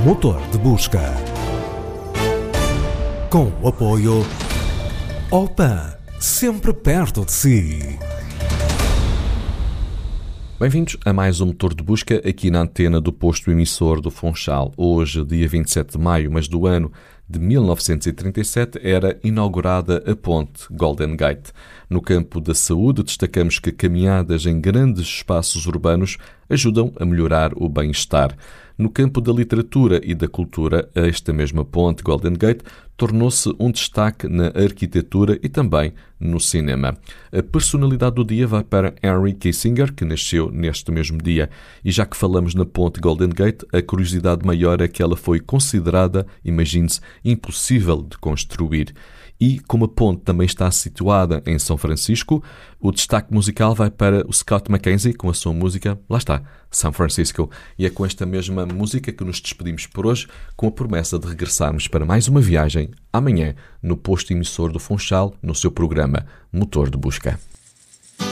Motor de Busca. Com o apoio Opan, sempre perto de si. Bem-vindos a mais um Motor de Busca aqui na antena do posto emissor do Funchal. Hoje, dia 27 de maio, mas do ano de 1937, era inaugurada a ponte Golden Gate. No campo da saúde, destacamos que caminhadas em grandes espaços urbanos ajudam a melhorar o bem-estar. No campo da literatura e da cultura, esta mesma ponte Golden Gate tornou-se um destaque na arquitetura e também no cinema. A personalidade do dia vai para Henry Kissinger, que nasceu neste mesmo dia. E já que falamos na ponte Golden Gate, a curiosidade maior é que ela foi considerada, imagine-se, impossível de construir. E como a ponte também está situada em São Francisco, o destaque musical vai para o Scott McKenzie com a sua música, lá está, São Francisco. E é com esta mesma música que nos despedimos por hoje, com a promessa de regressarmos para mais uma viagem amanhã no posto emissor do Funchal, no seu programa Motor de Busca.